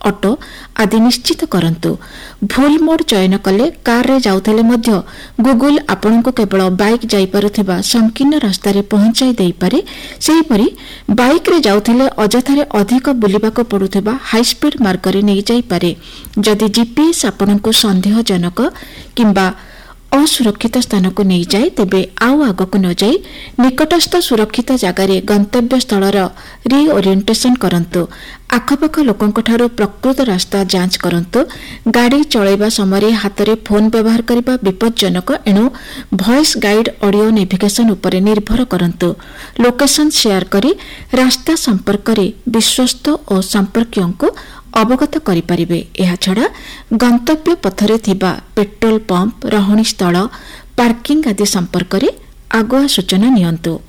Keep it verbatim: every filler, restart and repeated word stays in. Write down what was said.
Auto ଆଦି ନିଶ୍ଚିତ କରନ୍ତୁ। ଭୁଲ ମୋଡ୍ ଚୟନ କଲେ କାର୍ରେ ଯାଉଥିଲେ ମଧ୍ୟ ଗୁଗୁଲ ଆପଣଙ୍କୁ କେବଳ ବାଇକ୍ ଯାଇପାରୁଥିବା ସଂକୀର୍ଣ୍ଣ ରାସ୍ତାରେ ପହଞ୍ଚାଇ ଦେଇପାରେ। ସେହିପରି ବାଇକ୍ରେ ଯାଉଥିଲେ ଅଯଥାରେ ଅଧିକ ବୁଲିବାକୁ ପଡୁଥିବା ହାଇସ୍ପିଡ୍ ମାର୍ଗରେ ନେଇଯାଇପାରେ। ଯଦି ଜିପିଏସ୍ ଆପଣଙ୍କୁ ସନ୍ଦେହଜନକ କିମ୍ବା ଅସୁରକ୍ଷିତ ସ୍ଥାନକୁ ନେଇଯାଏ ତେବେ ଆଉ ଆଗକୁ ନ ଯାଇ ନିକଟସ୍ଥ ସୁରକ୍ଷିତ ଜାଗାରେ ଗନ୍ତବ୍ୟ ସ୍ଥଳର ରିଓରିଏଣ୍ଟେସନ କରନ୍ତୁ। ଆଖପାଖ ଲୋକଙ୍କଠାରୁ ପ୍ରକୃତ ରାସ୍ତା ଯାଞ୍ଚ କରନ୍ତୁ। ଗାଡ଼ି ଚଳାଇବା ସମୟରେ ହାତରେ ଫୋନ୍ ବ୍ୟବହାର କରିବା ବିପଜ୍ଜନକ, ଏଣୁ ଭଏସ୍ ଗାଇଡ୍ ଅଡିଓ ନେଭିଗେସନ ଉପରେ ନିର୍ଭର କରନ୍ତୁ। ଲୋକେସନ ସେୟାର କରି ରାସ୍ତା ସମ୍ପର୍କରେ ବିଶ୍ୱସ୍ତ ଓ ସମ୍ପର୍କୀୟଙ୍କୁ ଅବଗତ କରିପାରିବେ। ଏହାଛଡ଼ା ଗନ୍ତବ୍ୟ ପଥରେ ଥିବା ପେଟ୍ରୋଲ ପମ୍ପ, ରହଣୀ ସ୍ଥଳ, ପାର୍କିଂ ଆଦି ସମ୍ପର୍କରେ ଆଗୁଆ ସୂଚନା ନିଅନ୍ତୁ।